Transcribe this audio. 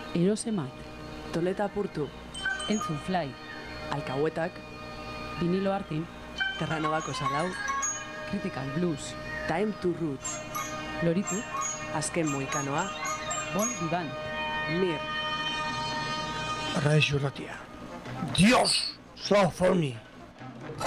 Erosemat, Toleta apurtu, Entzun Fly, Alcahuetak, Vinilo Artin, Terranovako Salau, Critical Blues, Time to Roots, Loritu, Azken Moikanoa, Bon Vivant, Mir. Radio Ratia. Dios, Sofoni.